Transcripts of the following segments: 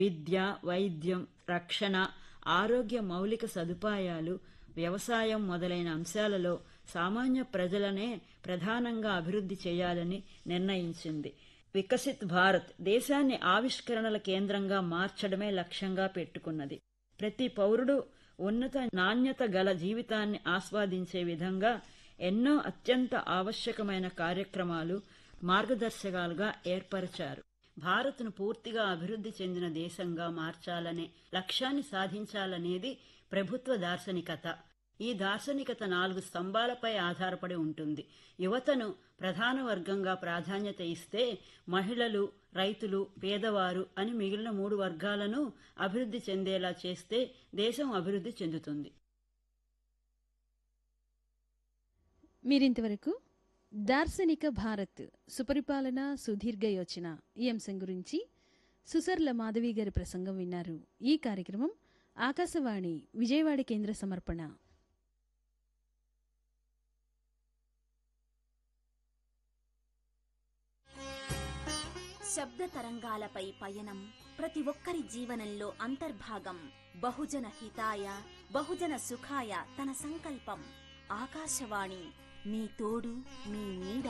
విద్య, వైద్యం, రక్షణ, ఆరోగ్య మౌలిక సదుపాయాలు, వ్యవసాయం మొదలైన అంశాలలో సామాన్య ప్రజలనే ప్రధానంగా అభివృద్ధి చేయాలని నిర్ణయించింది. వికసిత్ భారత్ దేశాన్ని ఆవిష్కరణల కేంద్రంగా మార్చడమే లక్ష్యంగా పెట్టుకున్నది. ప్రతి పౌరుడు ఉన్నత నాణ్యత గల జీవితాన్ని ఆస్వాదించే విధంగా ఎన్నో అత్యంత ఆవశ్యకమైన కార్యక్రమాలు, మార్గదర్శకాలుగా ఏర్పరిచారు. భారత్ను పూర్తిగా అభివృద్ధి చెందిన దేశంగా మార్చాలనే లక్ష్యాన్ని సాధించాలనేది ప్రభుత్వ దార్శనికత. ఈ దార్శనికత 4 స్తంభాలపై ఆధారపడి ఉంటుంది. యువతను ప్రధాన వర్గంగా ప్రాధాన్యత ఇస్తే, మహిళలు, రైతులు, పేదవారు అని మిగిలిన 3 వర్గాలను అభివృద్ధి చెందేలా చేస్తే దేశం అభివృద్ధి చెందుతుంది. మీరింతవరకు దార్శనిక భారత్ సుపరిపాలన సుదీర్ఘ యోచన ఈ అంశం గురించి సుసర్ల మాధవి గారి ప్రసంగం విన్నారు. ఈ కార్యక్రమం ఆకాశవాణి విజయవాడ కేంద్ర సమర్పణ. శబ్ద తరంగాలపై పయనం ప్రతి ఒక్కరి జీవనంలో అంతర్భాగం. బహుజన హితాయ బహుజన సుఖాయ తన సంకల్పం. ఆకాశవాణి, మీ తోడు, మీ నీడ.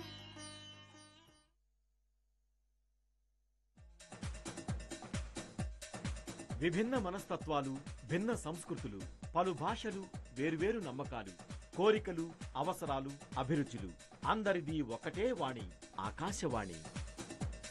విభిన్న మనస్తత్వాలు, భిన్న సంస్కృతులు, పలు భాషలు, వేర్వేరు నమ్మకాలు, కోరికలు, అవసరాలు, అభిరుచులు, అందరిది ఒకటే వాణి, ఆకాశవాణి.